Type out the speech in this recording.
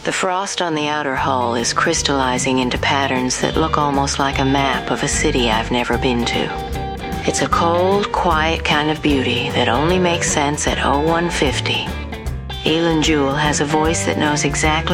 The frost on the outer hull is crystallizing into patterns that look almost like a map of a city I've never been to. It's a cold, quiet kind of beauty that only makes sense at 0150. Elin Jewell has a voice that knows exactly